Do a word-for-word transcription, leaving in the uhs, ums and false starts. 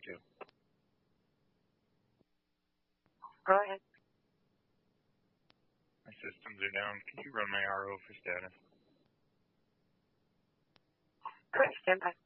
two. Go ahead. My systems are down. Can you run my R O for status? Correct, stand by.